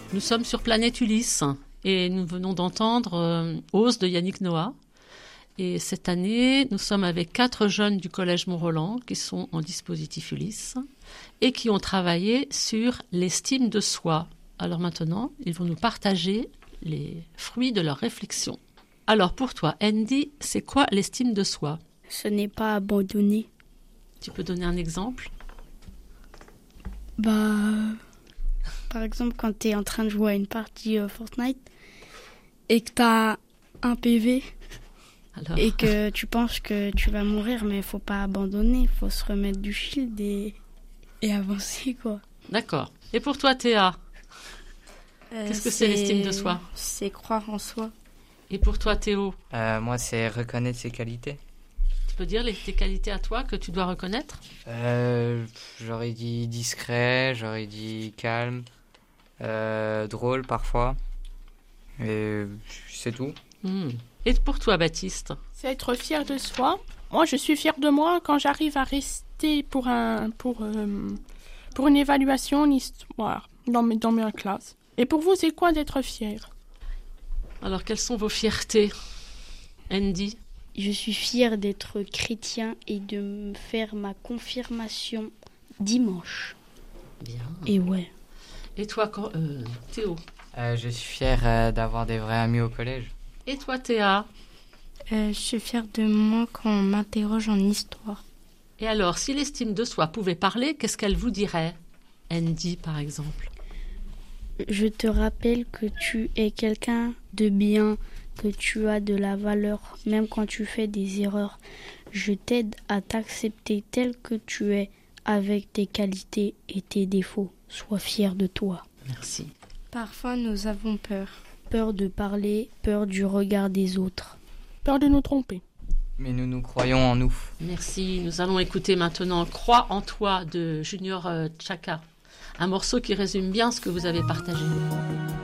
Nous sommes sur Planète Ulysse et nous venons d'entendre Ose de Yannick Noah. Et cette année, nous sommes avec 4 jeunes du Collège Mont-Roland qui sont en dispositif Ulysse et qui ont travaillé sur l'estime de soi. Alors maintenant, ils vont nous partager les fruits de leur réflexion. Alors pour toi, Andy, c'est quoi l'estime de soi? Ce n'est pas abandonner. Tu peux donner un exemple? Par exemple, quand tu es en train de jouer à une partie Fortnite et que tu as un PV et que tu penses que tu vas mourir, mais il faut pas abandonner, il faut se remettre du shield et avancer, quoi. D'accord. Et pour toi, Théa, qu'est-ce que c'est l'estime de soi? C'est croire en soi. Et pour toi, Théo? Moi, c'est reconnaître ses qualités. Tu peux dire tes qualités à toi que tu dois reconnaître? J'aurais dit discret, j'aurais dit calme, drôle parfois. Et c'est tout. Et pour toi, Baptiste? C'est être fier de soi. Moi, je suis fière de moi quand j'arrive à rester pour une évaluation en histoire dans ma classe. Et pour vous, c'est quoi d'être fier? Alors, quelles sont vos fiertés, Andy? Je suis fière d'être chrétien et de me faire ma confirmation dimanche. Bien. Et ouais. Et toi, Théo? Je suis fier d'avoir des vrais amis au collège. Et toi, Théa? Je suis fière de moi quand on m'interroge en histoire. Et alors, si l'estime de soi pouvait parler, qu'est-ce qu'elle vous dirait? Andy, par exemple. Je te rappelle que tu es quelqu'un de bien, que tu as de la valeur, même quand tu fais des erreurs. Je t'aide à t'accepter tel que tu es, avec tes qualités et tes défauts. Sois fier de toi. Merci. Parfois, nous avons peur. Peur de parler, peur du regard des autres. Peur de nous tromper. Mais nous croyons en nous. Merci. Nous allons écouter maintenant Crois en toi de Junior Chaka. Un morceau qui résume bien ce que vous avez partagé.